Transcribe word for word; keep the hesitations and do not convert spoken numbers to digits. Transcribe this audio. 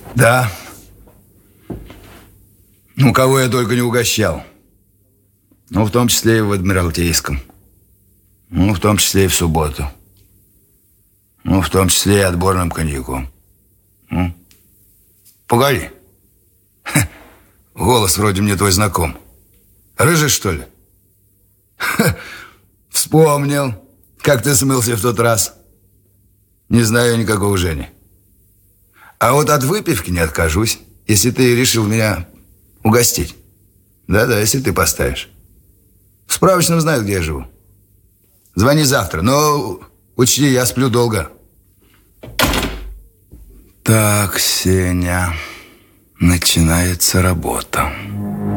Да. Ну, кого я только не угощал. Ну, в том числе и в Адмиралтейском. Ну, в том числе и в субботу. Ну, в том числе и отборным коньяком. Ну, погоди. Ха, голос вроде мне твой знаком. Рыжий, что ли? Ха, вспомнил, как ты смылся в тот раз. Не знаю никакого Жени. А вот от выпивки не откажусь, если ты решил меня угостить. Да-да, если ты поставишь. В справочном знаю, где я живу. Звони завтра, но учти, я сплю долго. Так, Сеня, начинается работа.